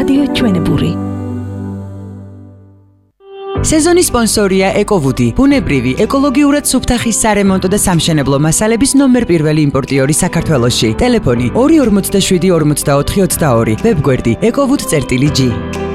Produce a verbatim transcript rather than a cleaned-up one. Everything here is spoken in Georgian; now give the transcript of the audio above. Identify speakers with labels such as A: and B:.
A: რადიო ჩვენებური.
B: სეზონის სპონსორია ეკოვუდი, ბუნებრივი, ეკოლოგიურად სუფთა ხის სარემონტო და სამშენებლო მასალების ნომერ პირველი იმპორტიორი საქართველოში. ტელეფონი ორი ორმოცდაშვიდი ორმოცდაოთხი ოცდაორი, ვებგვერდი ეკოვუდ წერტილი ჯი.